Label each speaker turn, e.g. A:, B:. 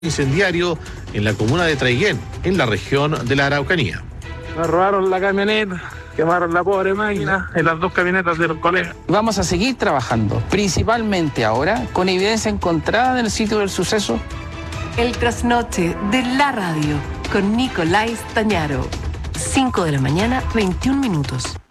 A: incendiario en la comuna de Traiguén, en la región de la Araucanía.
B: Nos robaron la camioneta, quemaron la pobre máquina en las dos camionetas de los colegas.
C: Vamos a seguir trabajando, principalmente ahora, con evidencia encontrada en el sitio del suceso.
D: El trasnoche de la radio con Nicolás Tañaro. 5 de la mañana, 21 minutos.